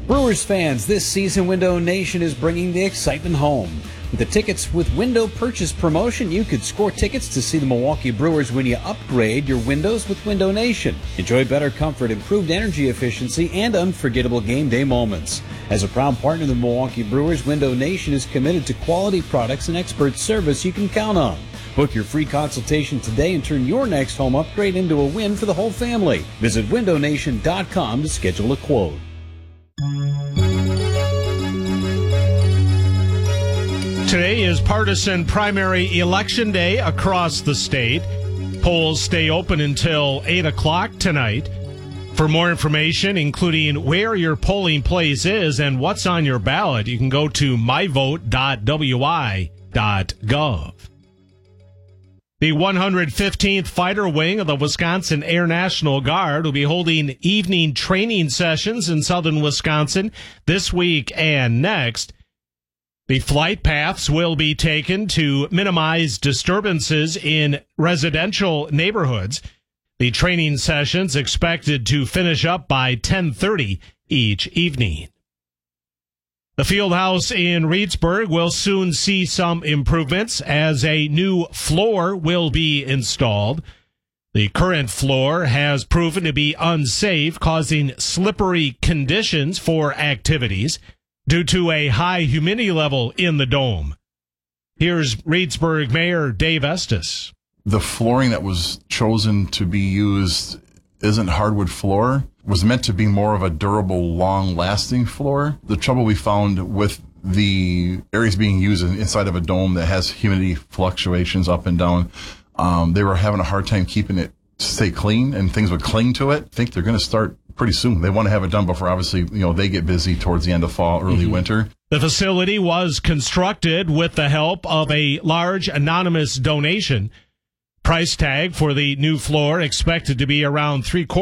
Brewers fans, this season Window Nation is bringing the excitement home. With the Tickets with Window purchase promotion, you could score tickets to see the Milwaukee Brewers when you upgrade your windows with Window Nation. Enjoy better comfort, improved energy efficiency, and unforgettable game day moments. As a proud partner of the Milwaukee Brewers, Window Nation is committed to quality products and expert service you can count on. Book your free consultation today and turn your next home upgrade into a win for the whole family. Visit windownation.com to schedule a quote. Today is partisan primary election day across the state. Polls stay open until 8 o'clock tonight. For more information, including where your polling place is and what's on your ballot, you can go to myvote.wi.gov. The 115th Fighter Wing of the Wisconsin Air National Guard will be holding evening training sessions in southern Wisconsin this week and next. The flight paths will be taken to minimize disturbances in residential neighborhoods. The training sessions expected to finish up by 10:30 each evening. The field house in Reedsburg will soon see some improvements as a new floor will be installed. The current floor has proven to be unsafe, causing slippery conditions for activities due to a high humidity level in the dome. Here's Reedsburg Mayor Dave Estes. The flooring that was chosen to be used isn't hardwood floor. It was meant to be more of a durable, long-lasting floor. The trouble we found with the areas being used inside of a dome that has humidity fluctuations up and down, they were having a hard time keeping it to stay clean, and things would cling to it. I think they're going to start pretty soon. They want to have it done before, obviously, they get busy towards the end of fall, early winter. The facility was constructed with the help of a large anonymous donation. Price tag for the new floor expected to be around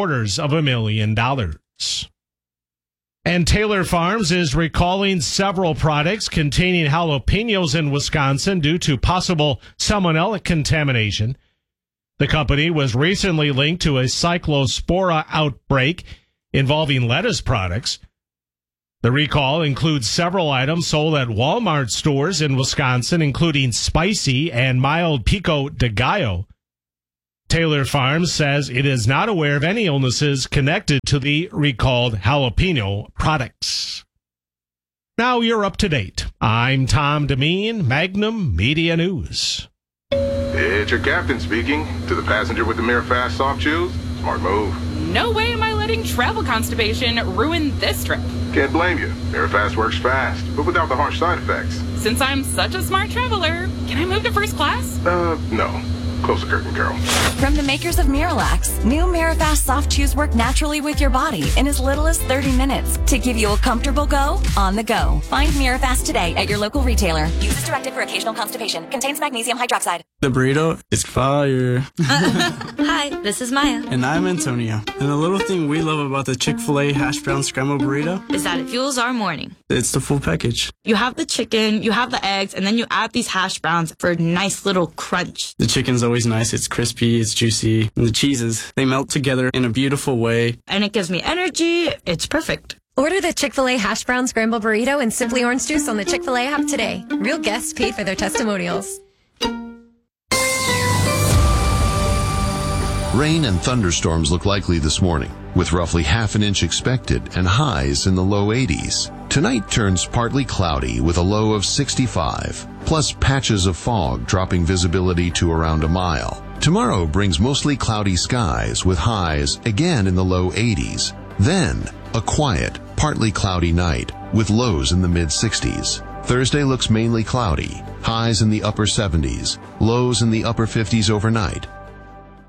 $750,000. And Taylor Farms is recalling several products containing jalapenos in Wisconsin due to possible salmonella contamination. The company was recently linked to a cyclospora outbreak involving lettuce products. The recall includes several items sold at Walmart stores in Wisconsin, including spicy and mild pico de gallo. Taylor Farms says it is not aware of any illnesses connected to the recalled jalapeno products. Now you're up to date. I'm Tom Demeen, Magnum Media News. It's your captain speaking. To the passenger with the Mirror Fast soft chews, smart move. No way am I letting travel constipation ruin this trip. Can't blame you. Mirror Fast works fast, but without the harsh side effects. Since I'm such a smart traveler, can I move to first class? No. Close the curtain, Carol. From the makers of Miralax, new Mirafast soft chews work naturally with your body in as little as 30 minutes to give you a comfortable go on the go. Find Mirafast today at your local retailer. Use as directed for occasional constipation. Contains magnesium hydroxide. The burrito is fire. Hi, this is Maya. And I'm Antonio. And the little thing we love about the Chick-fil-A hash brown scrambled burrito is that it fuels our morning. It's the full package. You have the chicken, you have the eggs, and then you add these hash browns for a nice little crunch. The chicken's always nice. It's crispy, it's juicy. And the cheeses, they melt together in a beautiful way. And it gives me energy. It's perfect. Order the Chick-fil-A hash brown scrambled burrito and Simply Orange Juice on the Chick-fil-A app today. Real guests paid for their testimonials. Rain and thunderstorms look likely this morning, with roughly half an inch expected and highs in the low 80s. Tonight turns partly cloudy with a low of 65, plus patches of fog dropping visibility to around a mile. Tomorrow brings mostly cloudy skies with highs again in the low 80s. Then, a quiet, partly cloudy night with lows in the mid-60s. Thursday looks mainly cloudy, highs in the upper 70s, lows in the upper 50s overnight.